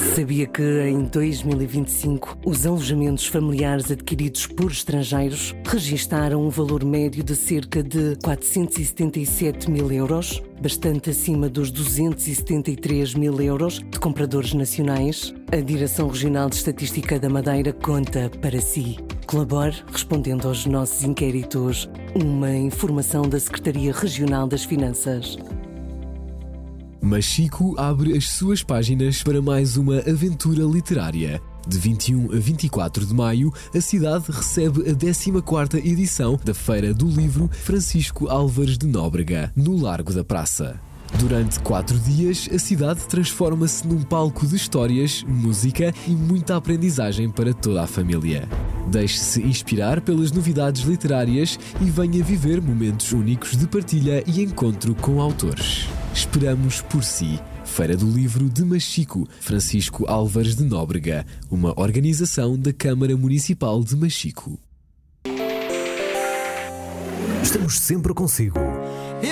Sabia que em 2025 os alojamentos familiares adquiridos por estrangeiros registaram um valor médio de cerca de 477 mil euros, bastante acima dos 273 mil euros de compradores nacionais? A Direção Regional de Estatística da Madeira conta para si. Colabore respondendo aos nossos inquéritos. Uma informação da Secretaria Regional das Finanças. Machico abre as suas páginas para mais uma aventura literária. De 21 a 24 de maio, a cidade recebe a 14ª edição da Feira do Livro Francisco Álvares de Nóbrega, no Largo da Praça. Durante 4 dias, a cidade transforma-se num palco de histórias, música e muita aprendizagem para toda a família. Deixe-se inspirar pelas novidades literárias e venha viver momentos únicos de partilha e encontro com autores. Esperamos por si. Feira do Livro de Machico, Francisco Álvares de Nóbrega, uma organização da Câmara Municipal de Machico. Estamos sempre consigo.